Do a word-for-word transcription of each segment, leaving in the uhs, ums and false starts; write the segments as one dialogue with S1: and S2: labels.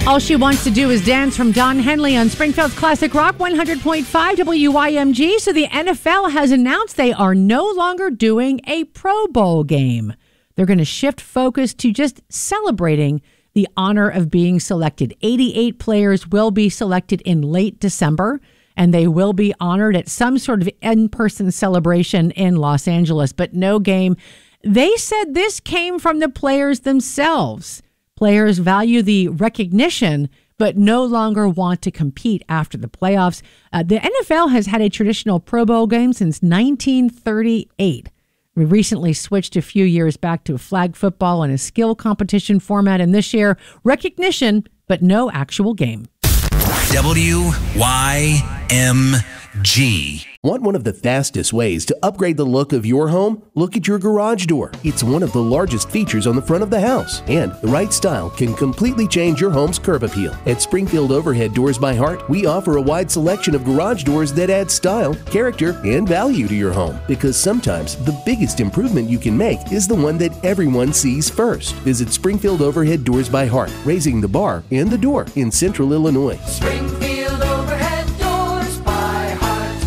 S1: All She Wants to Do Is Dance from Don Henley on Springfield's Classic Rock one hundred point five W Y M G. So the N F L has announced they are no longer doing a Pro Bowl game. They're going to shift focus to just celebrating the honor of being selected. eighty-eight players will be selected in late December, and they will be honored at some sort of in-person celebration in Los Angeles, but no game. They said this came from the players themselves. Players value the recognition, but no longer want to compete after the playoffs. Uh, the N F L has had a traditional Pro Bowl game since nineteen thirty-eight. We recently switched a few years back to flag football and a skill competition format, and this year, recognition, but no actual game.
S2: W Y M G.
S3: Want one of the fastest ways to upgrade the look of your home? Look at your garage door. It's one of the largest features on the front of the house, and the right style can completely change your home's curb appeal. At Springfield Overhead Doors by Hart, we offer a wide selection of garage doors that add style, character, and value to your home. Because sometimes the biggest improvement you can make is the one that everyone sees first. Visit Springfield Overhead Doors by Hart, raising the bar and the door in Central Illinois.
S4: Springfield Overhead Doors by Hart.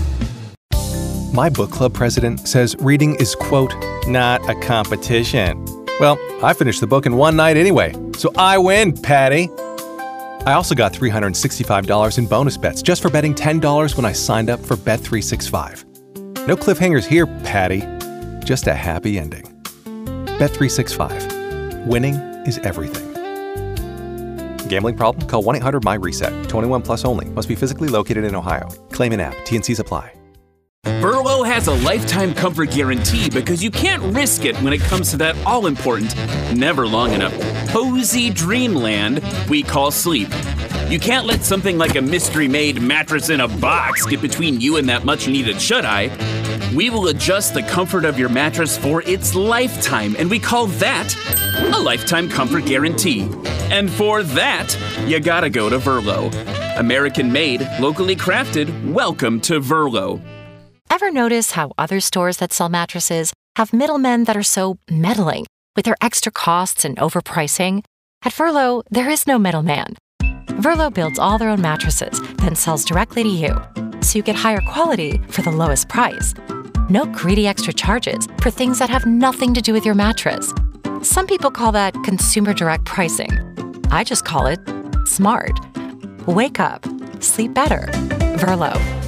S5: My book club president says reading is, quote, not a competition. Well, I finished the book in one night anyway, so I win, Patty. I also got three hundred sixty-five dollars in bonus bets just for betting ten dollars when I signed up for Bet three sixty-five. No cliffhangers here, Patty. Just a happy ending. Bet three sixty-five. Winning is everything. Gambling problem? Call one eight hundred M Y reset. twenty-one plus only. Must be physically located in Ohio. Claim in app. T and Cs apply.
S6: Burlow has a lifetime comfort guarantee because you can't risk it when it comes to that all-important, never long enough, cozy dreamland we call sleep. You can't let something like a mystery-made mattress in a box get between you and that much-needed shut-eye. We will adjust the comfort of your mattress for its lifetime, and we call that a lifetime comfort guarantee. And for that, you gotta go to Verlo. American-made, locally crafted, welcome to Verlo.
S7: Ever notice how other stores that sell mattresses have middlemen that are so meddling with their extra costs and overpricing? At Verlo, there is no middleman. Verlo builds all their own mattresses, then sells directly to you, so you get higher quality for the lowest price. No greedy extra charges for things that have nothing to do with your mattress. Some people call that consumer direct pricing. I just call it smart. Wake up. Sleep better. Verlo.